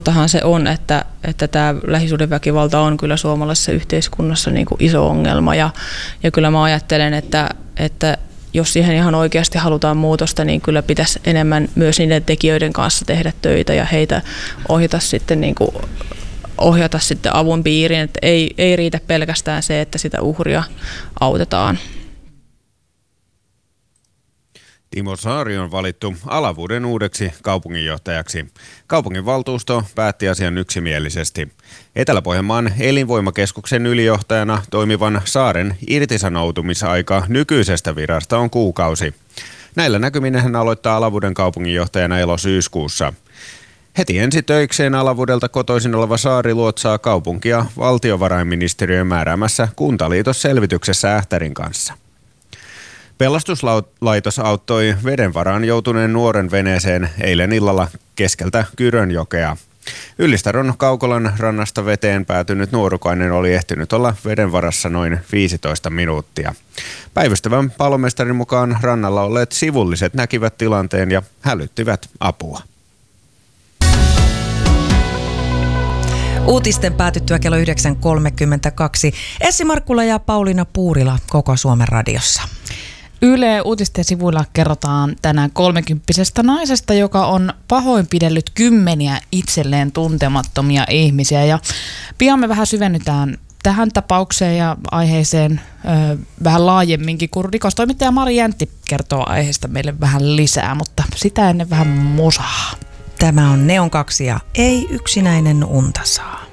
Tottahan se on, että tämä lähisuhdeväkivalta on kyllä suomalaisessa yhteiskunnassa niin kuin iso ongelma ja kyllä mä ajattelen, että jos siihen ihan oikeasti halutaan muutosta, niin kyllä pitäisi enemmän myös niiden tekijöiden kanssa tehdä töitä ja heitä ohjata sitten avun piiriin, että ei riitä pelkästään se, että sitä uhria autetaan. Timo Saari on valittu Alavuuden uudeksi kaupunginjohtajaksi. Kaupunginvaltuusto päätti asian yksimielisesti. Etelä-Pohjanmaan elinvoimakeskuksen ylijohtajana toimivan Saaren irtisanoutumisaika nykyisestä virasta on kuukausi. Näillä näkymin hän aloittaa Alavuuden kaupunginjohtajana elosyyskuussa. Heti ensi töikseen Alavuudelta kotoisin oleva Saari luotsaa kaupunkia valtiovarainministeriön määräämässä kuntaliitosselvityksessä Ähtärin kanssa. Pelastuslaitos auttoi veden varaan joutuneen nuoren veneeseen eilen illalla keskeltä Kyrönjokea. Yllistaron Kaukolan rannasta veteen päätynyt nuorukainen oli ehtinyt olla veden varassa noin 15 minuuttia. Päivystävän palomestarin mukaan rannalla olleet sivulliset näkivät tilanteen ja hälyttivät apua. Uutisten päätyttyä kello 9.32. Essi Markkula ja Pauliina Puurila koko Suomen radiossa. Yle Uutisten sivuilla kerrotaan tänään 30-vuotiaasta naisesta, joka on pahoinpidellyt kymmeniä itselleen tuntemattomia ihmisiä. Ja pian me vähän syvennytään tähän tapaukseen ja aiheeseen vähän laajemminkin, kun rikostoimittaja Mari Jäntti kertoo aiheesta meille vähän lisää, mutta sitä ennen vähän musaa. Tämä on Neon 2 ja Ei yksinäinen unta saa.